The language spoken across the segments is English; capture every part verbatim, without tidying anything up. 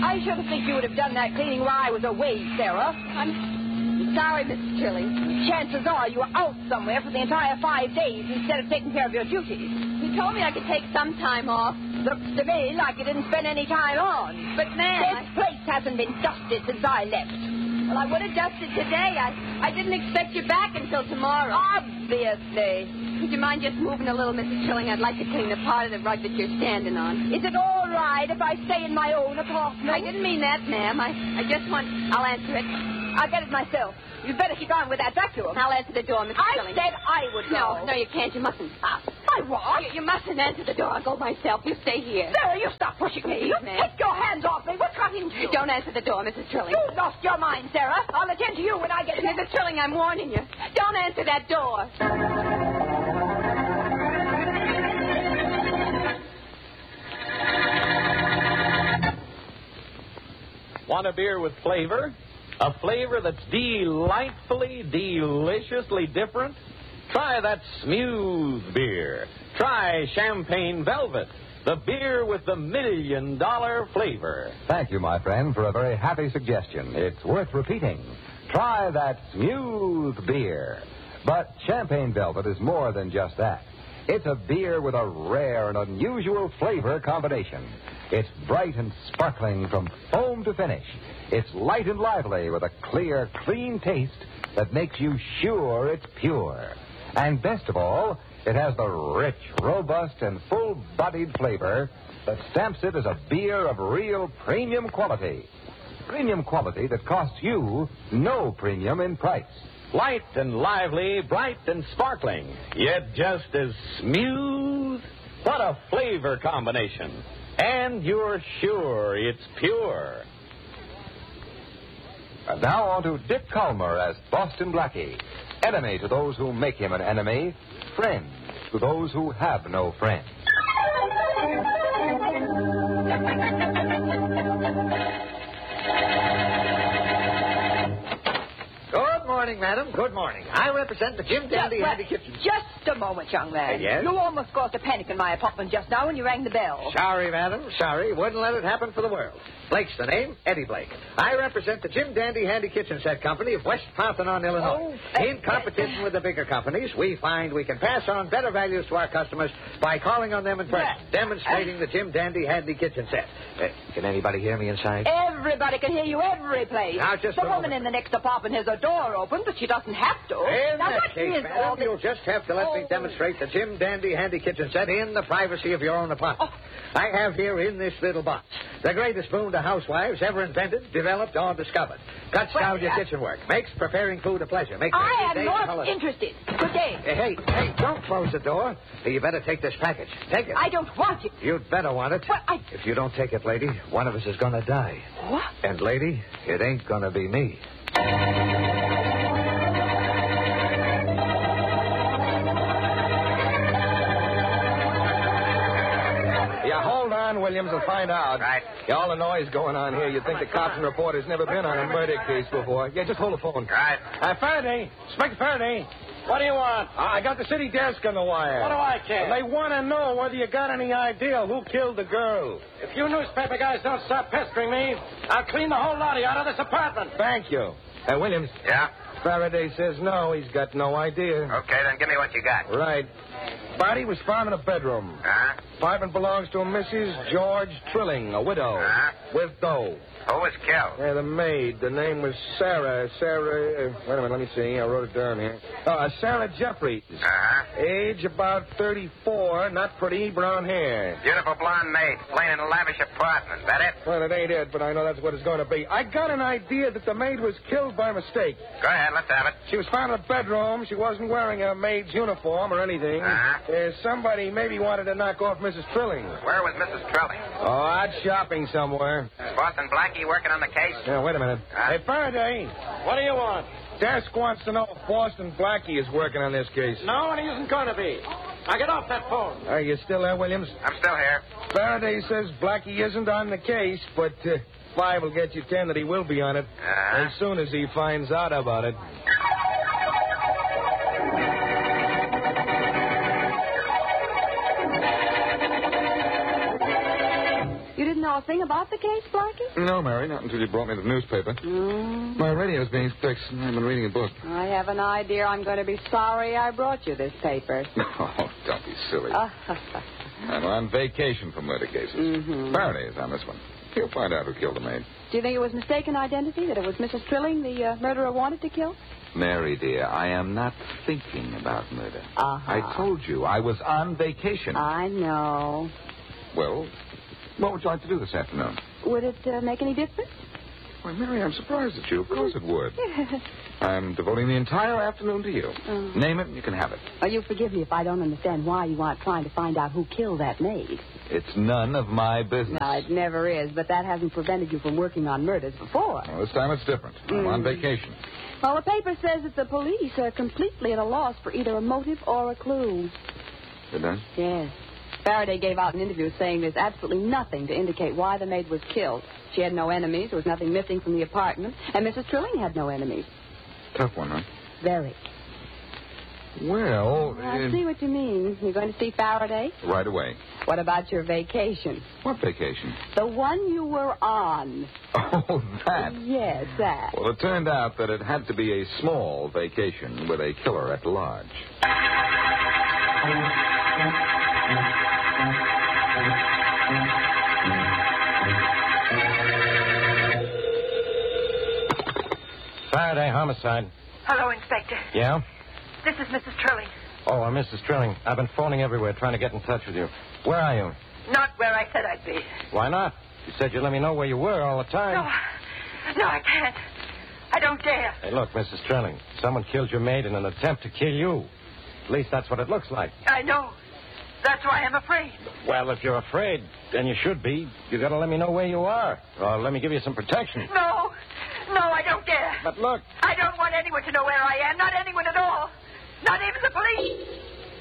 I shouldn't think you would have done that cleaning while I was away, Sarah. I'm sorry, Missus Trilling. Chances are you were out somewhere for the entire five days instead of taking care of your duties. You told me I could take some time off. Looks to me like you didn't spend any time on. But, ma'am... This I... place hasn't been dusted since I left. Well, I would have dusted today. I, I didn't expect you back until tomorrow. Obviously. Would you mind just moving a little, Missus Trilling? I'd like to clean the part of the rug that you're standing on. Is it all right if I stay in my own apartment? I didn't mean that, ma'am. I, I just want... I'll answer it. I'll get it myself. You'd better keep on with that vacuum. I'll answer the door, Missus I Trilling. said I would go. No, no, you can't. You mustn't. Uh, I what? You, you mustn't answer the door. I'll go myself. You stay here. Sarah, you stop pushing me. You ma'am. take your hands off me. What's got into you? Don't answer the door, Missus Trilling. You've lost your mind, Sarah. I'll attend to you when I get here. Missus Trilling, I'm warning you. Don't answer that door. Want a beer with flavor? A flavor that's delightfully, deliciously different? Try that smooth beer. Try Champagne Velvet, the beer with the million-dollar flavor. Thank you, my friend, for a very happy suggestion. It's worth repeating. Try that smooth beer. But Champagne Velvet is more than just that. It's a beer with a rare and unusual flavor combination. It's bright and sparkling from foam to finish. It's light and lively with a clear, clean taste that makes you sure it's pure. And best of all, it has the rich, robust, and full-bodied flavor that stamps it as a beer of real premium quality. Premium quality that costs you no premium in price. Light and lively, bright and sparkling, yet just as smooth. What a flavor combination. And you're sure it's pure. And now on to Dick Calmer as Boston Blackie. Enemy to those who make him an enemy. Friend to those who have no friend. Good morning, madam. Good morning. I represent the Jim Dandy well, Handy Kitchen. Just a moment, young man. Uh, yes? You almost caused a panic in my apartment just now when you rang the bell. Sorry, madam. Sorry. Wouldn't let it happen for the world. Blake's the name, Eddie Blake. I represent the Jim Dandy Handy Kitchen Set Company of West Parthenon, Illinois. Oh, in competition with the bigger companies, we find we can pass on better values to our customers by calling on them in person, Yes. demonstrating the Jim Dandy Handy Kitchen Set. Uh, can anybody hear me inside? Everybody can hear you every place. Now, just the a woman moment. in the next apartment has a door open, but she doesn't have to. In now, that what case, is madam, all this... you'll just have to let me Oh. demonstrate the Jim Dandy Handy Kitchen Set in the privacy of your own apartment. Oh. I have here in this little box the greatest boon to housewives ever invented, developed, or discovered. Cuts Well, down your uh, kitchen work, makes preparing food a pleasure, makes I am every day not holiday. interested. Good day. Hey, hey, hey, don't close the door. You better take this package. Take it. I don't want it. You'd better want it. Well, I... If you don't take it, lady, one of us is going to die. What? And, lady, it ain't going to be me. Yeah, hold on, Williams, and find out. Right. Yeah, all the noise going on here, you'd think the cops and reporters never been on a murder case before. Yeah, just hold the phone. Right. Uh, Faraday, Inspector Faraday. What do you want? Uh, I got the city desk on the wire. What do I care? They want to know whether you got any idea who killed the girl. If you newspaper guys don't stop pestering me, I'll clean the whole lot of you out of this apartment. Thank you. Uh, Williams. Yeah? Faraday says no, he's got no idea. Okay, then give me what you got. Right. Body was found in a bedroom. Huh? Apartment belongs to a Missus George Trilling, a widow, Huh? with dough. Who was killed? Yeah, the maid. The name was Sarah. Sarah. Uh, wait a minute, let me see. I wrote it down here. Uh, Sarah Jeffries. Uh-huh. Age about thirty-four. Not pretty. Brown hair. Beautiful blonde maid, plain and lavish apartment. That it? Well, it ain't it, but I know that's what it's going to be. I got an idea that the maid was killed by mistake. Go ahead, let's have it. She was found in a bedroom. She wasn't wearing a maid's uniform or anything. Uh-huh. Uh, somebody maybe wanted to knock off Missus Trilling. Where was Missus Trilling? Oh, out shopping somewhere. Is Boston Blackie working on the case? Yeah, wait a minute. Huh? Hey, Faraday. What do you want? Desk wants to know if Boston Blackie is working on this case. No, and he isn't going to be. Now get off that phone. Are you still there, Williams? I'm still here. Faraday says Blackie isn't on the case, but uh, five will get you ten that he will be on it Uh-huh. as soon as he finds out about it. You didn't know a thing about the case, Blackie? No, Mary, not until you brought me the newspaper. Mm. My radio's being fixed, and I've been reading a book. I have an idea I'm going to be sorry I brought you this paper. Oh, don't be silly. Uh, I'm on vacation for murder cases. Mm-hmm. Faraday is on this one. He'll find out who killed the maid. Do you think it was mistaken identity, that it was Missus Trilling the uh, murderer wanted to kill? Mary, dear, I am not thinking about murder. Uh-huh. I told you I was on vacation. I know. Well, what would you like to do this afternoon? Would it uh, make any difference? Why, Mary, I'm surprised at you. Of course it would. I'm devoting the entire afternoon to you. Um. Name it, and you can have it. Oh, you forgive me if I don't understand why you aren't trying to find out who killed that maid. It's none of my business. No, it never is, but that hasn't prevented you from working on murders before. Well, this time it's different. I'm on vacation. Well, the paper says that the police are completely at a loss for either a motive or a clue. Did they? Yes. Faraday gave out an interview saying there's absolutely nothing to indicate why the maid was killed. She had no enemies. There was nothing missing from the apartment. And Missus Trilling had no enemies. Tough one, huh? Very. Well, I uh, see what you mean. You're going to see Faraday? right away. What about your vacation? What vacation? The one you were on. Oh, that. Yes, that. Well, it turned out that it had to be a small vacation with a killer at large. Faraday, homicide. Hello, Inspector. Yeah? This is Missus Trilling. Oh, uh, Missus Trilling, I've been phoning everywhere trying to get in touch with you. Where are you? Not where I said I'd be. Why not? You said you'd let me know where you were all the time. No, no, I can't. I don't dare. Hey, look, Missus Trilling, someone killed your maid in an attempt to kill you. At least that's what it looks like. I know. That's why I'm afraid. Well, if you're afraid, then you should be. You gotta let me know where you are. Or let me give you some protection. No, no, I don't dare. But look. I don't want anyone to know where I am. Not anyone at all. Not even the police.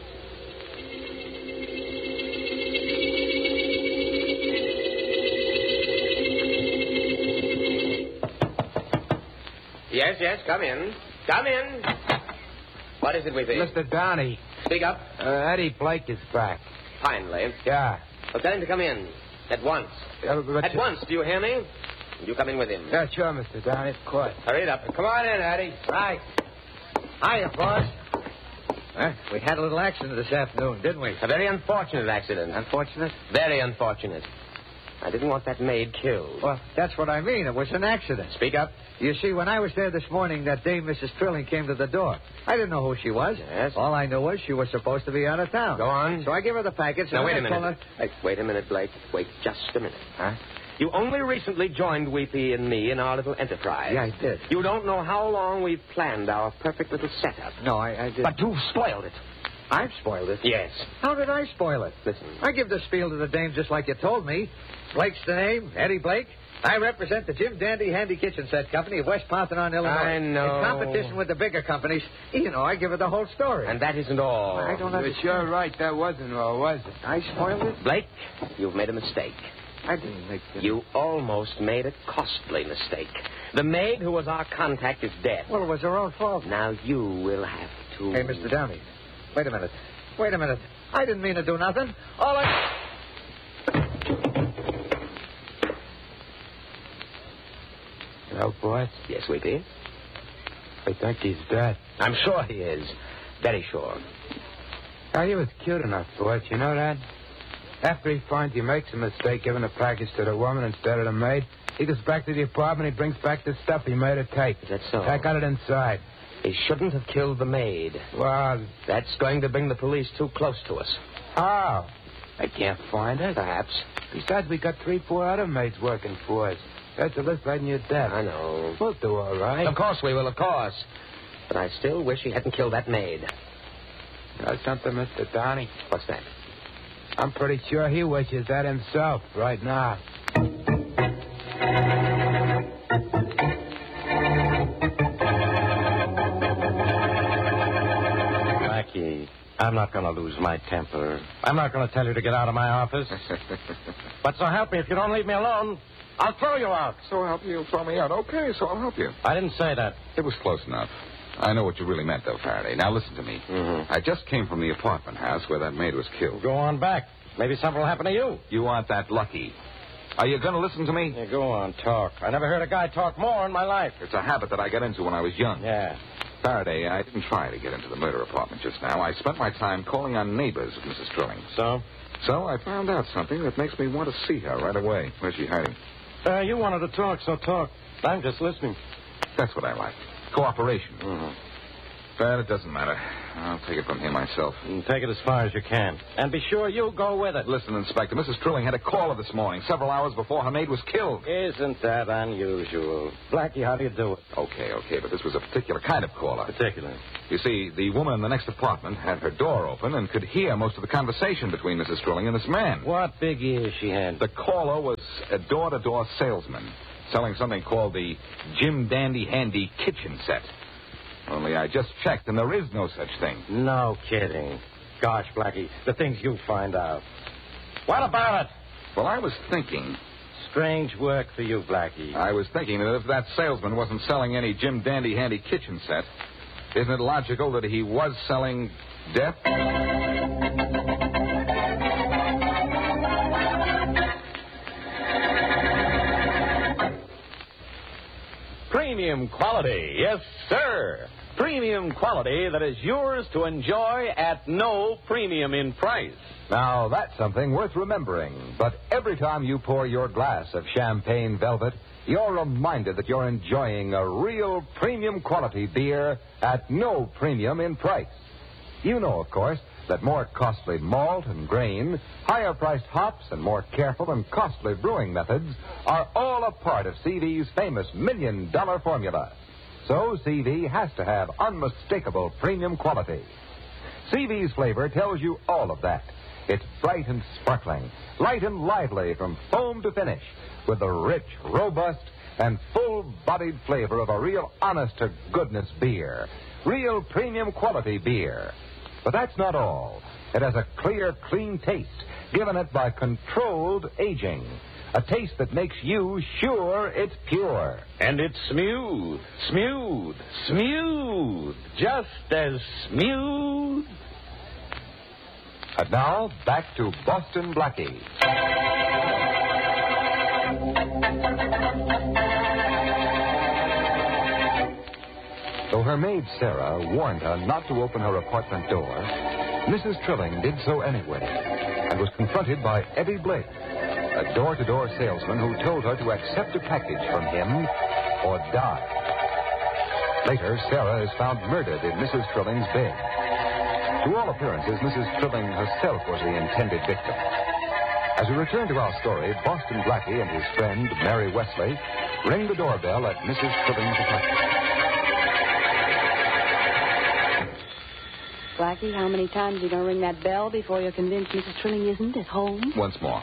Yes, yes, come in. Come in. What is it we think? Mister Downey, Speak up. uh, Eddie Blake is back. Finally. Yeah. Well, tell him to come in. At once. Uh, but At you- once, do you hear me? You come in with him. Yeah, sure, Mister Downey, of course. Hurry it up. Come on in, Eddie. Right. Hiya, boss. Huh? We had a little accident this afternoon, didn't we? A very unfortunate accident. Unfortunate? Very unfortunate. I didn't want that maid killed. Well, that's what I mean. It was an accident. Speak up. You see, when I was there this morning, that day Missus Trilling came to the door. I didn't know who she was. Yes. All I knew was she was supposed to be out of town. Go on. So I gave her the package. Now, and wait I a told minute. her- Hey, wait a minute, Blake. Wait just a minute. Huh? You only recently joined Weepy and me in our little enterprise. Yeah, I did. You don't know how long we've planned our perfect little setup. No, I, I did. But you've spoiled it. I've spoiled it. Yes. How did I spoil it? Listen. I give the spiel to the dame just like you told me. Blake's the name, Eddie Blake. I represent the Jim Dandy Handy Kitchen Set Company of West Parthenon, Illinois. I know. In competition with the bigger companies, you know, I give her the whole story. And that isn't all. I don't You're understand. sure right. That wasn't all, was it? I spoiled it? Blake, you've made a mistake. I didn't make the... You almost made a costly mistake. The maid who was our contact is dead. Well, it was her own fault. Now you will have to... Hey, Mister Downey, wait a minute. Wait a minute. I didn't mean to do nothing. All I... No, boss. Yes, Weepy? I think he's dead. I'm sure he is. Very sure. Oh, he was cute enough, boss. You know that? After he finds he makes a mistake giving the package to the woman instead of the maid, he goes back to the apartment. He brings back the stuff he made her take. Is that so? I got it inside. He shouldn't have killed the maid. Well, That's going to bring the police too close to us. how? I can't find it. Perhaps. Besides, we got three, four other maids working for us. That's a list right in your desk. I know. We'll do all right. Of course we will, of course. But I still wish he hadn't killed that maid. You know something, Mister Downey? What's that? I'm pretty sure he wishes that himself right now. Blackie, I'm not going to lose my temper. I'm not going to tell you to get out of my office. But so help me, if you don't leave me alone, I'll throw you out. So help you, you'll throw me out. Okay, so I'll help you. I didn't say that. It was close enough. I know what you really meant, though, Faraday. Now listen to me. Mm-hmm. I just came from the apartment house where that maid was killed. Go on back. Maybe something will happen to you. You aren't that lucky. Are you going to listen to me? Yeah, go on, talk. I never heard a guy talk more in my life. It's a habit that I got into when I was young. Yeah. Faraday, I didn't try to get into the murder apartment just now. I spent my time calling on neighbors of Missus Trilling. So? So I found out something that makes me want to see her right away. Where's she hiding? Uh, you wanted to talk, so talk. I'm just listening. That's what I like. Cooperation. Mm-hmm. But it doesn't matter. I'll take it from here myself. And take it as far as you can. And be sure you go with it. Listen, Inspector, Missus Trilling had a caller this morning, several hours before her maid was killed. Isn't that unusual? Blackie, how do you do it? Okay, okay, but this was a particular kind of caller. Particular. You see, the woman in the next apartment had her door open and could hear most of the conversation between Missus Trilling and this man. What big ears she had? The caller was a door-to-door salesman selling something called the Jim Dandy Handy Kitchen Set. Only I just checked, and there is no such thing. No kidding. Gosh, Blackie, the things you find out. What about it? Well, I was thinking... Strange work for you, Blackie. I was thinking that if that salesman wasn't selling any Jim Dandy Handy Kitchen Set, isn't it logical that he was selling death? Premium quality, yes, sir. Premium quality that is yours to enjoy at no premium in price. Now, that's something worth remembering. But every time you pour your glass of champagne velvet, you're reminded that you're enjoying a real premium quality beer at no premium in price. You know, of course, that more costly malt and grain, higher priced hops, and more careful and costly brewing methods are all a part of C V's famous million dollar formula. So C V has to have unmistakable premium quality. C V's flavor tells you all of that. It's bright and sparkling, light and lively from foam to finish, with the rich, robust, and full-bodied flavor of a real honest-to-goodness beer. Real premium quality beer. But that's not all. It has a clear, clean taste, given it by controlled aging. A taste that makes you sure it's pure. And it's smooth, smooth, smooth. Just as smooth. And now, back to Boston Blackie. Though her maid, Sarah, warned her not to open her apartment door, Missus Trilling did so anyway and was confronted by Eddie Blake, a door-to-door salesman who told her to accept a package from him or die. Later, Sarah is found murdered in Missus Trilling's bed. To all appearances, Missus Trilling herself was the intended victim. As we return to our story, Boston Blackie and his friend, Mary Wesley, ring the doorbell at Missus Trilling's apartment. Blackie, how many times are you going to ring that bell before you're convinced Missus Trilling isn't at home? Once more.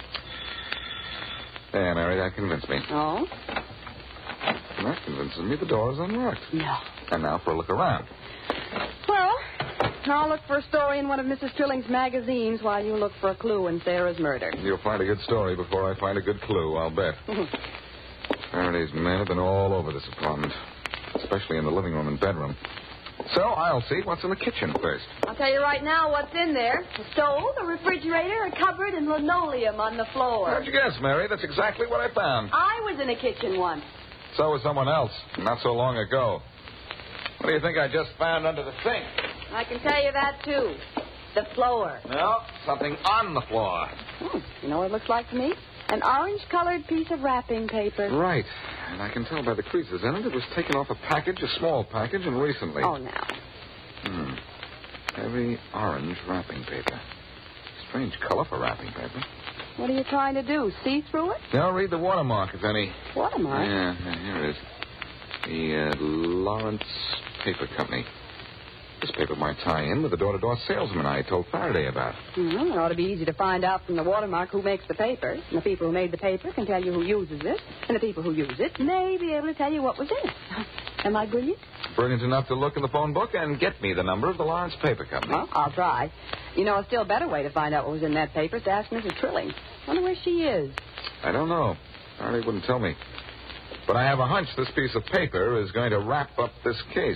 There, Mary, that convinced me. Oh? That convinces me the door is unlocked. No. And now for a look around. Well, I'll look for a story in one of Missus Trilling's magazines while you look for a clue in Sarah's murder. You'll find a good story before I find a good clue, I'll bet. Faraday's men have been all over this apartment, especially in the living room and bedroom. So I'll see what's in the kitchen first. I'll tell you right now what's in there. A stove, a refrigerator, a cupboard, and linoleum on the floor. How'd you guess, Mary? That's exactly what I found. I was in a kitchen once. So was someone else, not so long ago. What do you think I just found under the sink? I can tell you that, too. The floor. No, something on the floor. Hmm. You know what it looks like to me? An orange-colored piece of wrapping paper. Right. And I can tell by the creases in it it was taken off a package, a small package, and recently. Oh, now. Hmm. Heavy orange wrapping paper. Strange color for wrapping paper. What are you trying to do? See through it? Now read the watermark, if any. Watermark? Yeah, yeah, here it is. The uh, Lawrence Paper Company. This paper might tie in with the door-to-door salesman I told Faraday about. Mm-hmm. It ought to be easy to find out from the watermark who makes the paper. And the people who made the paper can tell you who uses it. And the people who use it may be able to tell you what was in it. Am I brilliant? Brilliant enough to look in the phone book and get me the number of the Lawrence Paper Company. Well, I'll try. You know, a still better way to find out what was in that paper is to ask Missus Trilling. Wonder where she is. I don't know. Faraday wouldn't tell me. But I have a hunch this piece of paper is going to wrap up this case.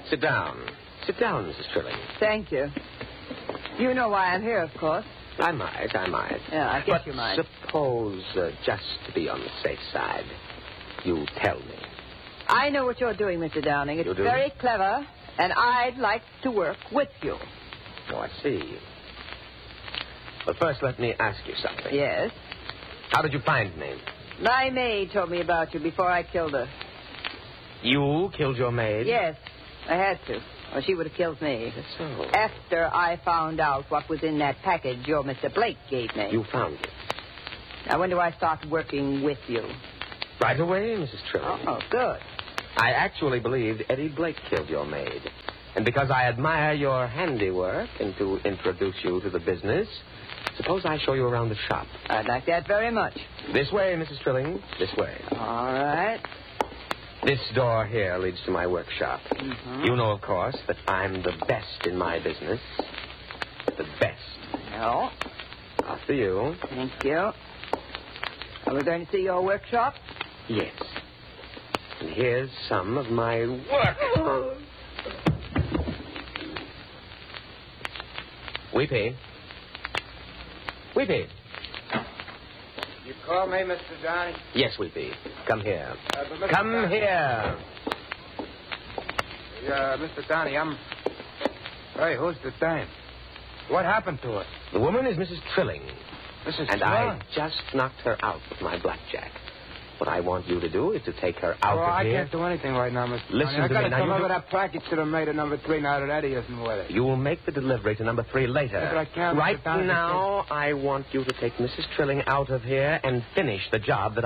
Sit down. Sit down, Missus Trilling. Thank you. You know why I'm here, of course. I might, I might. Yeah, I guess but you might. Suppose, uh, just to be on the safe side, you tell me. I know what you're doing, Mister Downing. It's You do? very clever, and I'd like to work with you. Oh, I see. But first, let me ask you something. Yes? How did you find me? My maid told me about you before I killed her. You killed your maid? Yes, I had to, or she would have killed me. So. After I found out what was in that package your Mister Blake gave me. You found it. Now, when do I start working with you? Right away, Missus Trilling. Oh, good. I actually believed Eddie Blake killed your maid. And because I admire your handiwork and to introduce you to the business, suppose I show you around the shop. I'd like that very much. This way, Missus Trilling. This way. All right. This door here leads to my workshop. Mm-hmm. You know, of course, that I'm the best in my business. The best. No. After you. Thank you. Are we going to see your workshop? Yes. And here's some of my work. Weepy. Weepy. You call me, Mister Downing? Yes, Weepy. Come here. Uh, but Mister Come Downing- here. Yeah, Mister Downing, I'm... Hey, who's the dame? What happened to her? The woman is Missus Trilling. Missus And Trilling? I just knocked her out with my blackjack. What I want you to do is to take her out Oh, of I here. can't do anything right now, Mister Listen Downing. I to gotta me. Now, come you over do- that package to the maid at number three now that Eddie isn't with it. You will make the delivery to number three later. Yeah, but I can't, Right Mister Downing, now, I want you to take Missus Trilling out of here and finish the job that